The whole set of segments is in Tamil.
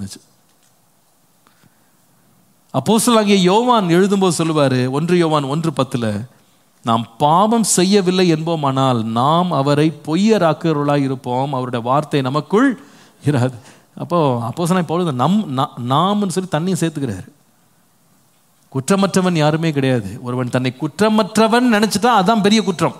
இருந்துச்சு. அப்போஸ்தலனாகிய யோவான் எழுதும்போது சொல்லுவாரு, 1 யோவான் 1:10, நாம் பாவம் செய்யவில்லை என்போமானால் நாம் அவரை பொய்யராக்குறவர்களாய் இருப்போம், அவருடைய வார்த்தை நமக்குள் இராது. அப்போ அப்போஸ்தலனாகிய பவுல் நாம்னு சொல்லி தண்ணியும் சேர்த்துக்கிறாரு. குற்றமற்றவன் யாருமே கிடையாது. ஒருவன் தன்னை குற்றமற்றவன் நினைச்சிட்டா அதான் பெரிய குற்றம்.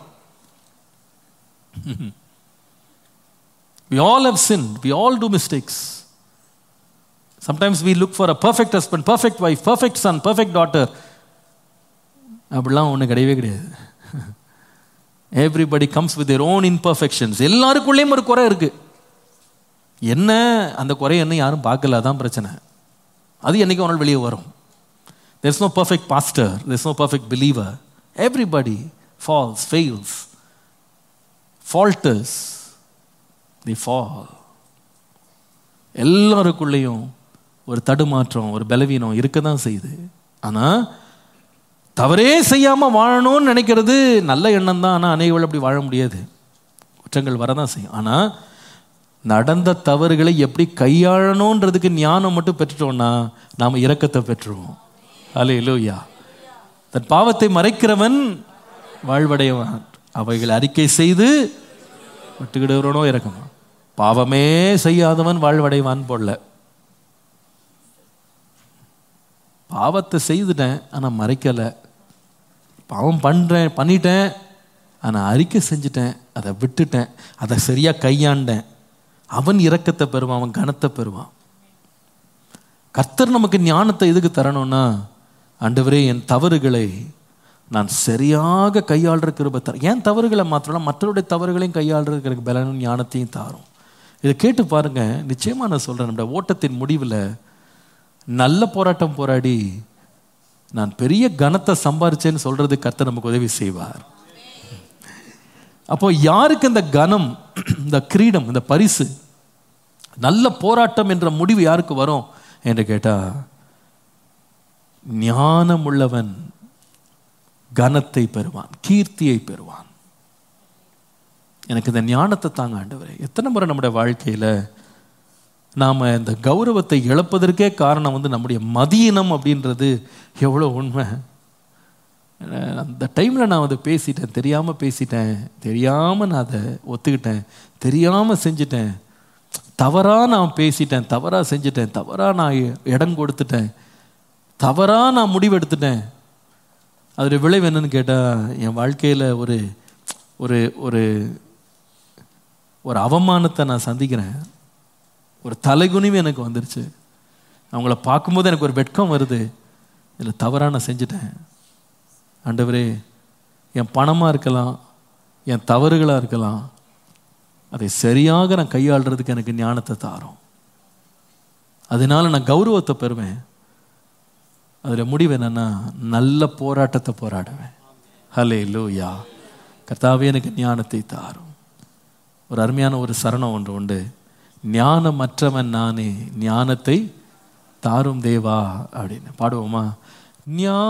We all have sinned. We all do mistakes. Sometimes we look for a perfect husband, perfect wife, perfect son, perfect daughter. அப்படிலாம் ஒன்றும் கிடையவே கிடையாது. Everybody comes with their own imperfections. எல்லாருக்குள்ளேயும் ஒரு குறை இருக்கு. என்ன அந்த குறை என்ன யாரும் பார்க்கல, அதான் பிரச்சனை. அது என்னைக்கு ஒரு நாள் வெளியே வரும். There's no perfect pastor, there's no perfect believer. Everybody falls, fails, falters, they fall. எல்லாருக்குள்ளேயும் ஒரு தடுமாற்றம், ஒரு பலவீனம் இருக்க தான் செய்யுது. ஆனால் தவறே செய்யாமல் வாழணும்னு நினைக்கிறது நல்ல எண்ணம் தான். ஆனால் அநேகர்கள் அப்படி வாழ முடியாது, குற்றங்கள் வரதான் செய்யும். ஆனால் நடந்த தவறுகளை எப்படி கையாளணுன்றதுக்கு ஞானம் மட்டும் பெற்றுட்டோம்னா நாம் இரக்கத்தை பெற்றுருவோம். அல்லேலூயா. தன் பாவத்தை மறைக்கிறவன் வாழ்வடைவான், அவைகளை அறிக்கை செய்து விட்டுக்கிடுவனோ இறக்குமா. பாவமே செய்யாதவன் வாழ்வடைவான் போடல. பாவத்தை செய்துட்டேன் ஆனால் மறைக்கலை, பாவம் பண்ணிட்டேன் ஆனால் அறிக்கை செஞ்சுட்டேன், அதை விட்டுட்டேன், அதை சரியாக கையாண்டேன், அவன் இரக்கத்தை பெறுவான், அவன் கனத்தை பெறுவான். கர்த்தர் நமக்கு ஞானத்தை எதுக்கு தரணும்னா, ஆண்டவரே என் தவறுகளை நான் சரியாக கையாளுற கிருபை தரேன். ஏன் தவறுகளை மாத்திரம் மற்றவருடைய தவறுகளையும் கையாளுறதுக்கு எனக்கு பலனும் ஞானத்தையும் தாரும். இதை கேட்டு பாருங்க. நிச்சயமா நான் சொல்றேன், நம்முடைய ஓட்டத்தின் முடிவில் நல்ல போராட்டம் போராடி நான் பெரிய கனத்தை சம்பாரிச்சேன்னு சொல்றது கர்த்தர் நமக்கு உதவி செய்வார். அப்போ யாருக்கு இந்த கனம், இந்த கிரீடம், இந்த பரிசு, நல்ல போராட்டம் என்ற முடிவு யாருக்கு வரும் என்று கேட்டா, ஞானம் உள்ளவன் கனத்தை பெறுவான், கீர்த்தியை பெறுவான். எனக்கு இந்த ஞானத்தை தாங்க ஆண்டவரே. எத்தனை முறை நம்முடைய வாழ்க்கையில நாம இந்த கௌரவத்தை இழப்பதற்கே காரணம் நம்முடைய மதியினம் அப்படின்றது எவ்வளோ உண்மை. அந்த டைம்ல நான் அதை பேசிட்டேன், தெரியாம பேசிட்டேன், தெரியாம நான் அதை ஒத்துக்கிட்டேன், தெரியாம செஞ்சிட்டேன், தவறா நான் பேசிட்டேன், தவறா செஞ்சிட்டேன், தவறா நான் இடம் கொடுத்துட்டேன், தவறா நான் முடிவெடுத்துட்டேன். அதோட விளைவு என்னன்னு கேட்டால், என் வாழ்க்கையில் ஒரு ஒரு ஒரு ஒரு அவமானத்தை நான் சந்திக்கிறேன். ஒரு தலைகுனிவு எனக்கு வந்துருச்சு. அவங்கள பார்க்கும்போது எனக்கு ஒரு வெட்கம் வருது. இதில் தவறாக நான் செஞ்சுட்டேன். ஆண்டவரே, என் பணமாக இருக்கலாம், என் தவறுகளாக இருக்கலாம், அதை சரியாக நான் கையாளுறதுக்கு எனக்கு ஞானத்தை தாரும். அதனால நான் கௌரவத்தை பெறுவேன். அதில் முடிவு என்னன்னா, நல்ல போராட்டத்தை போராடுவேன். ஹல்லேலூயா. கர்த்தாவே எனக்கு ஞானத்தை தாரும். ஒரு அருமையான ஒரு சரணம் ஒன்று உண்டு. ஞானமற்றவன் நானே, ஞானத்தை தாரும் தேவா அப்படின்னு பாடுவோமா?